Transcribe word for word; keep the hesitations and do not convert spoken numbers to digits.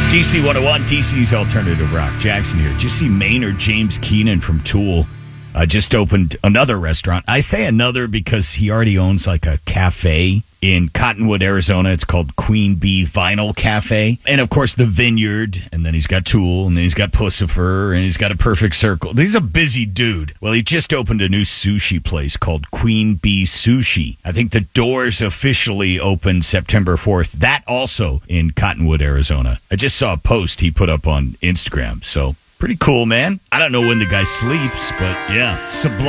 D C one oh one, D C's Alternative Rock. Jackson here. Did you see Maynard James Keenan from Tool uh, just opened another restaurant? I say another because he already owns like a cafe in Cottonwood, Arizona. It's called Queen Bee Vinyl Cafe. And, of course, The Vineyard. And then he's got Tool. And then he's got Pussifer. And he's got A Perfect Circle. He's a busy dude. Well, he just opened a new sushi place called Queen Bee Sushi. I think the doors officially opened September fourth. That also in Cottonwood, Arizona. I just saw a post he put up on Instagram. So, pretty cool, man. I don't know when the guy sleeps, but yeah. Sublime.